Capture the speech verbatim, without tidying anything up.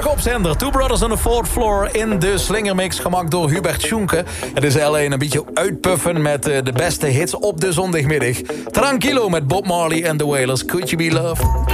Op zender, Two Brothers on the Fourth Floor in de Slingermix, gemaakt door Hubert Schoenke. Het is alleen een beetje uitpuffen met uh, de beste hits op de zondagmiddag. Tranquilo met Bob Marley en The Wailers, Could You Be Loved?